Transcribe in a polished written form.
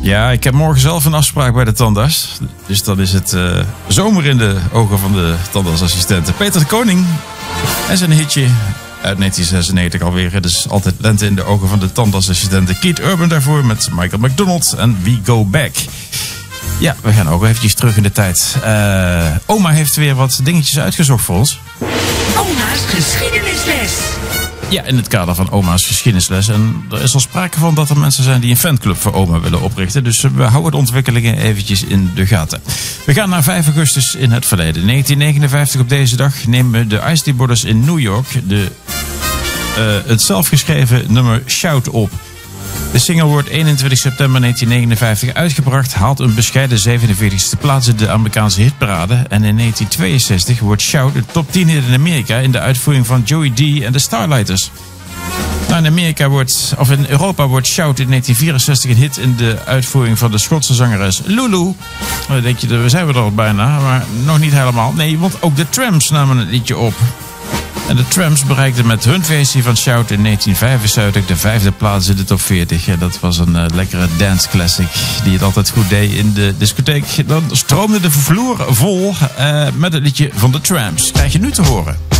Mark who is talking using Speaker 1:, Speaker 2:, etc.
Speaker 1: Ja, ik heb morgen zelf een afspraak bij de tandarts. Dus dan is het zomer in de ogen van de tandartsassistenten. Peter de Koning en zijn hitje uit 1996 alweer. Het is altijd lente in de ogen van de tandartsassistenten. Keith Urban daarvoor met Michael McDonald en We Go Back. Ja, we gaan ook eventjes terug in de tijd. Oma heeft weer wat dingetjes uitgezocht voor ons.
Speaker 2: Oma's geschiedenisles.
Speaker 1: Ja, in het kader van Oma's geschiedenisles. En er is al sprake van dat er mensen zijn die een fanclub voor oma willen oprichten. Dus we houden de ontwikkelingen eventjes in de gaten. We gaan naar 5 augustus in het verleden. 1959 op deze dag nemen de Isley Brothers in New York het zelfgeschreven nummer Shout op. De single wordt 21 september 1959 uitgebracht, haalt een bescheiden 47e plaats in de Amerikaanse hitparade. En in 1962 wordt Shout een top 10 hit in Amerika in de uitvoering van Joey D en de Starlighters. Nou, in Europa wordt Shout in 1964 een hit in de uitvoering van de Schotse zangeres Lulu. Dan denk je, we zijn er al bijna, maar nog niet helemaal. Nee, want ook de Tramps namen het liedje op. En de Tramps bereikten met hun versie van Shout in 1975 de 5e plaats in de top 40. En dat was een lekkere dance classic die het altijd goed deed in de discotheek. Dan stroomde de vloer vol met het liedje van de Tramps. Krijg je nu te horen.